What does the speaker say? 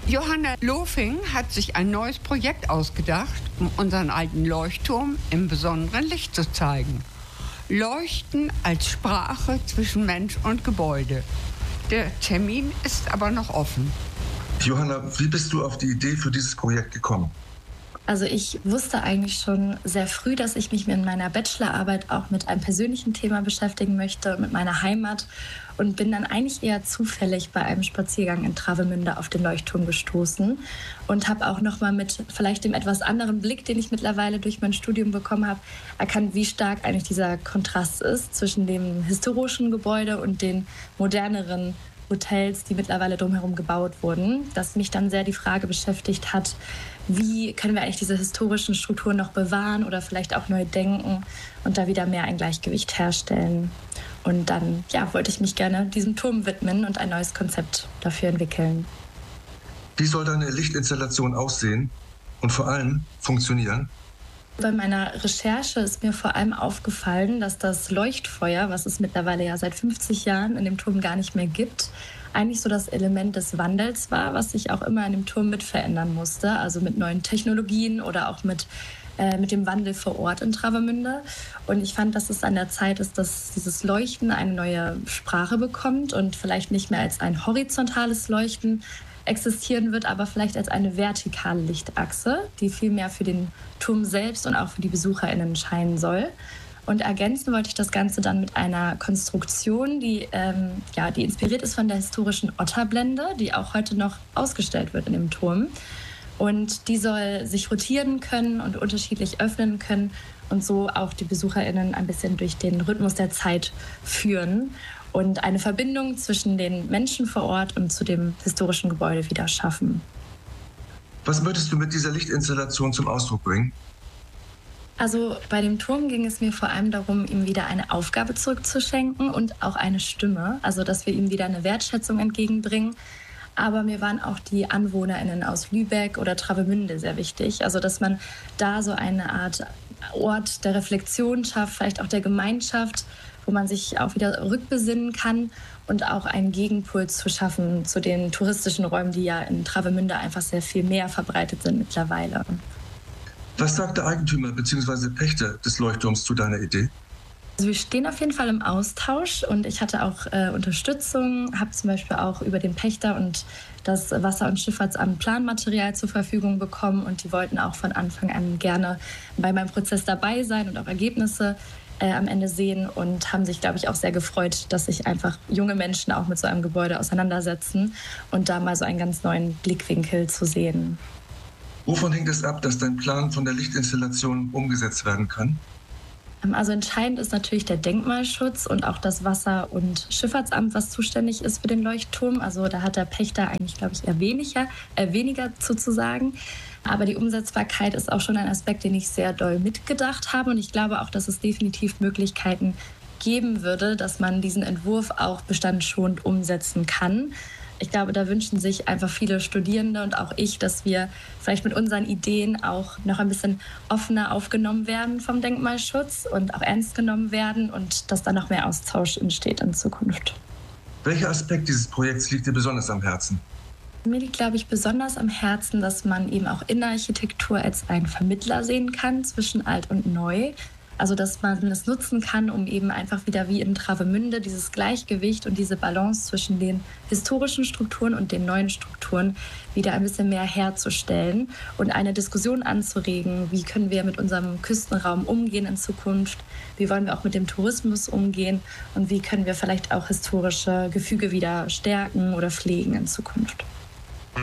Johanna Lofing hat sich ein neues Projekt ausgedacht, um unseren alten Leuchtturm im besonderen Licht zu zeigen. Leuchten als Sprache zwischen Mensch und Gebäude. Der Termin ist aber noch offen. Johanna, wie bist du auf die Idee für dieses Projekt gekommen? Also ich wusste eigentlich schon sehr früh, dass ich mich in meiner Bachelorarbeit auch mit einem persönlichen Thema beschäftigen möchte, mit meiner Heimat, und bin dann eigentlich eher zufällig bei einem Spaziergang in Travemünde auf den Leuchtturm gestoßen und habe auch nochmal mit vielleicht dem etwas anderen Blick, den ich mittlerweile durch mein Studium bekommen habe, erkannt, wie stark eigentlich dieser Kontrast ist zwischen dem historischen Gebäude und den moderneren Hotels, die mittlerweile drumherum gebaut wurden, dass mich dann sehr die Frage beschäftigt hat, wie können wir eigentlich diese historischen Strukturen noch bewahren oder vielleicht auch neu denken und da wieder mehr ein Gleichgewicht herstellen. Und dann wollte ich mich gerne diesem Turm widmen und ein neues Konzept dafür entwickeln. Wie soll deine Lichtinstallation aussehen und vor allem funktionieren? Bei meiner Recherche ist mir vor allem aufgefallen, dass das Leuchtfeuer, was es mittlerweile ja seit 50 Jahren in dem Turm gar nicht mehr gibt, eigentlich so das Element des Wandels war, was sich auch immer in dem Turm mit verändern musste. Also mit neuen Technologien oder auch mit dem Wandel vor Ort in Travemünde. Und ich fand, dass es an der Zeit ist, dass dieses Leuchten eine neue Sprache bekommt und vielleicht nicht mehr als ein horizontales Leuchten existieren wird, aber vielleicht als eine vertikale Lichtachse, die viel mehr für den Turm selbst und auch für die BesucherInnen scheinen soll. Und ergänzen wollte ich das Ganze dann mit einer Konstruktion, die inspiriert ist von der historischen Otterblende, die auch heute noch ausgestellt wird in dem Turm. Und die soll sich rotieren können und unterschiedlich öffnen können und so auch die BesucherInnen ein bisschen durch den Rhythmus der Zeit führen und eine Verbindung zwischen den Menschen vor Ort und zu dem historischen Gebäude wieder schaffen. Was möchtest du mit dieser Lichtinstallation zum Ausdruck bringen? Also bei dem Turm ging es mir vor allem darum, ihm wieder eine Aufgabe zurückzuschenken und auch eine Stimme, also dass wir ihm wieder eine Wertschätzung entgegenbringen. Aber mir waren auch die AnwohnerInnen aus Lübeck oder Travemünde sehr wichtig. Also dass man da so eine Art Ort der Reflexion schafft, vielleicht auch der Gemeinschaft, wo man sich auch wieder rückbesinnen kann und auch einen Gegenpol zu schaffen zu den touristischen Räumen, die ja in Travemünde einfach sehr viel mehr verbreitet sind mittlerweile. Was sagt der Eigentümer bzw. Pächter des Leuchtturms zu deiner Idee? Also wir stehen auf jeden Fall im Austausch und ich hatte auch Unterstützung, habe zum Beispiel auch über den Pächter und das Wasser- und Schifffahrtsamt Planmaterial zur Verfügung bekommen und die wollten auch von Anfang an gerne bei meinem Prozess dabei sein und auch Ergebnisse am Ende sehen und haben sich, glaube ich, auch sehr gefreut, dass sich einfach junge Menschen auch mit so einem Gebäude auseinandersetzen und da mal so einen ganz neuen Blickwinkel zu sehen. Wovon hängt es ab, dass dein Plan von der Lichtinstallation umgesetzt werden kann? Also entscheidend ist natürlich der Denkmalschutz und auch das Wasser- und Schifffahrtsamt, was zuständig ist für den Leuchtturm. Also da hat der Pächter eigentlich, glaube ich, eher weniger zu sagen. Aber die Umsetzbarkeit ist auch schon ein Aspekt, den ich sehr doll mitgedacht habe. Und ich glaube auch, dass es definitiv Möglichkeiten geben würde, dass man diesen Entwurf auch bestandsschonend umsetzen kann. Ich glaube, da wünschen sich einfach viele Studierende und auch ich, dass wir vielleicht mit unseren Ideen auch noch ein bisschen offener aufgenommen werden vom Denkmalschutz und auch ernst genommen werden und dass da noch mehr Austausch entsteht in Zukunft. Welcher Aspekt dieses Projekts liegt dir besonders am Herzen? Mir liegt, glaube ich, besonders am Herzen, dass man eben auch Innenarchitektur als einen Vermittler sehen kann zwischen alt und neu. Also dass man es nutzen kann, um eben einfach wieder wie in Travemünde dieses Gleichgewicht und diese Balance zwischen den historischen Strukturen und den neuen Strukturen wieder ein bisschen mehr herzustellen und eine Diskussion anzuregen, wie können wir mit unserem Küstenraum umgehen in Zukunft, wie wollen wir auch mit dem Tourismus umgehen und wie können wir vielleicht auch historische Gefüge wieder stärken oder pflegen in Zukunft.